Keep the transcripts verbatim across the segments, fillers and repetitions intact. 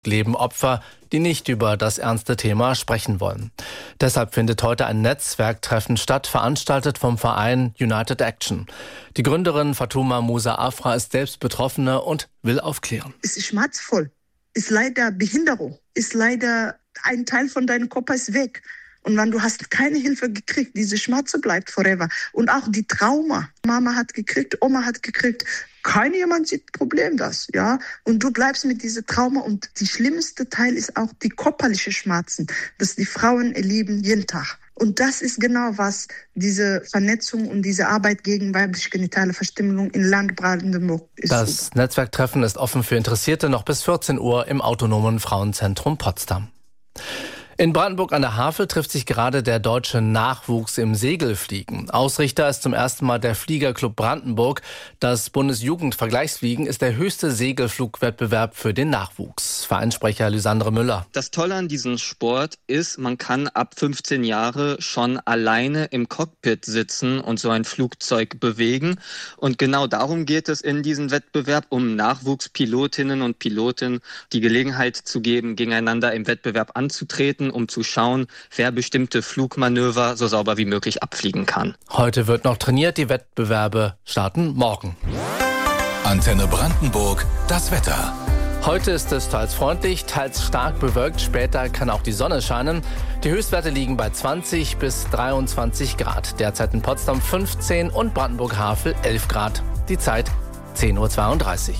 leben Opfer, die nicht über das ernste Thema sprechen wollen. Deshalb findet heute ein Netzwerktreffen statt, veranstaltet vom Verein United Action. Die Gründerin Fatouma Musa Afra ist selbst Betroffene und will aufklären. Es ist schmerzvoll, ist leider Behinderung, ist leider ein Teil von deinem Körper ist weg. Und wenn du hast keine Hilfe gekriegt, diese Schmerze bleibt forever. Und auch die Trauma. Mama hat gekriegt, Oma hat gekriegt. Kein jemand sieht Problem das, ja. Und du bleibst mit diesem Trauma. Und die schlimmste Teil ist auch die körperlichen Schmerzen, das die Frauen erleben jeden Tag. Und das ist genau, was diese Vernetzung und diese Arbeit gegen weibliche genitale Verstümmelung in Land Brandenburg ist. Das super. Netzwerktreffen ist offen für Interessierte noch bis vierzehn Uhr im Autonomen Frauenzentrum Potsdam. In Brandenburg an der Havel trifft sich gerade der deutsche Nachwuchs im Segelfliegen. Ausrichter ist zum ersten Mal der Fliegerclub Brandenburg. Das Bundesjugendvergleichsfliegen ist der höchste Segelflugwettbewerb für den Nachwuchs. Vereinssprecher Lysandre Müller. Das Tolle an diesem Sport ist, man kann ab fünfzehn Jahre schon alleine im Cockpit sitzen und so ein Flugzeug bewegen. Und genau darum geht es in diesem Wettbewerb, um Nachwuchspilotinnen und Piloten die Gelegenheit zu geben, gegeneinander im Wettbewerb anzutreten, um zu schauen, wer bestimmte Flugmanöver so sauber wie möglich abfliegen kann. Heute wird noch trainiert, die Wettbewerbe starten morgen. Antenne Brandenburg, das Wetter. Heute ist es teils freundlich, teils stark bewölkt. Später kann auch die Sonne scheinen. Die Höchstwerte liegen bei zwanzig bis dreiundzwanzig Grad. Derzeit in Potsdam fünfzehn und Brandenburg-Havel elf Grad. Die Zeit zehn Uhr zweiunddreißig.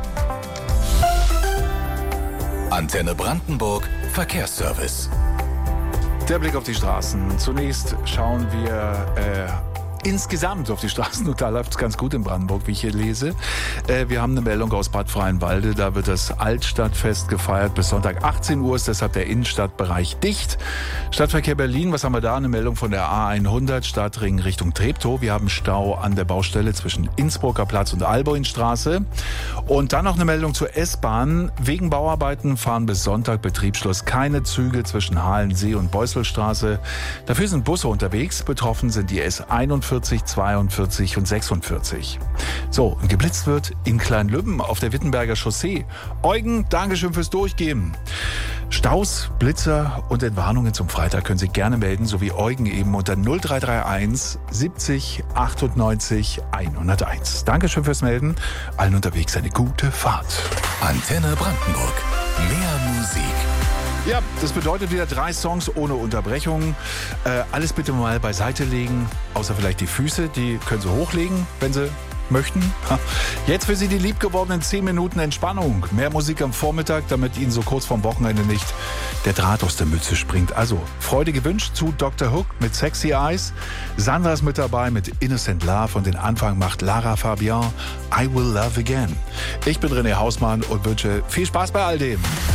Antenne Brandenburg, Verkehrsservice. Der Blick auf die Straßen. Zunächst schauen wir äh, insgesamt auf die Straßen und da läuft es ganz gut in Brandenburg, wie ich hier lese. Äh, wir haben eine Meldung aus Bad Freienwalde. Da wird das Altstadtfest gefeiert. Bis Sonntag achtzehn Uhr ist deshalb der Innenstadtbereich dicht. Stadtverkehr Berlin, was haben wir da? Eine Meldung von der A hundert, Stadtring Richtung Treptow. Wir haben Stau an der Baustelle zwischen Innsbrucker Platz und Alboinstraße. Und dann noch eine Meldung zur S-Bahn. Wegen Bauarbeiten fahren bis Sonntag Betriebsschluss keine Züge zwischen Halensee und Beuselstraße. Dafür sind Busse unterwegs. Betroffen sind die S einundvierzig, zweiundvierzig und sechsundvierzig. So, und geblitzt wird in Kleinlübben auf der Wittenberger Chaussee. Eugen, Dankeschön fürs Durchgeben. Staus, Blitzer und Entwarnungen zum Freitag können Sie gerne melden, so wie Eugen eben unter null drei drei eins siebzig achtundneunzig hunderteins. Dankeschön fürs Melden. Allen unterwegs eine gute Fahrt. Antenne Brandenburg. Mehr Musik. Ja, das bedeutet wieder drei Songs ohne Unterbrechung. Äh, alles bitte mal beiseite legen, außer vielleicht die Füße, die können Sie hochlegen, wenn Sie möchten. Jetzt für Sie die liebgewordenen zehn Minuten Entspannung. Mehr Musik am Vormittag, damit Ihnen so kurz vorm Wochenende nicht der Draht aus der Mütze springt. Also, Freude gewünscht zu Doktor Hook mit Sexy Eyes. Sandra ist mit dabei mit Innocent Love und den Anfang macht Lara Fabian, I Will Love Again. Ich bin René Hausmann und wünsche viel Spaß bei all dem.